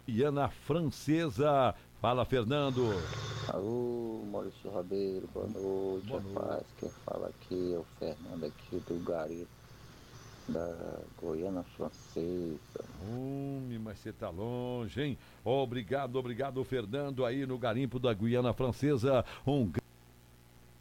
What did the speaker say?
Guiana Francesa. Fala, Fernando. Alô, Maurício Rabeiro, boa noite, Boa noite. rapaz. Quem fala aqui é o Fernando aqui do Garimpo da Guiana Francesa. Mas você tá longe, hein? Obrigado, Fernando, aí no garimpo da Guiana Francesa.